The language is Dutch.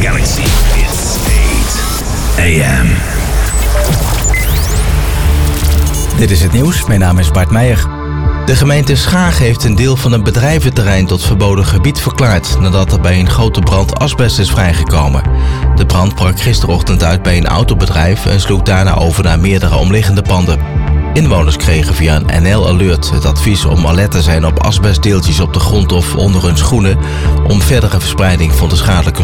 Galaxy. It's 8 a.m. Dit is het nieuws, mijn naam is Bart Meijer. De gemeente Schaag heeft een deel van een bedrijventerrein tot verboden gebied verklaard nadat er bij een grote brand asbest is vrijgekomen. De brand brak gisterochtend uit bij een autobedrijf en sloeg daarna over naar meerdere omliggende panden. Inwoners kregen via een NL Alert het advies om alert te zijn op asbestdeeltjes op de grond of onder hun schoenen om verdere verspreiding van de schadelijke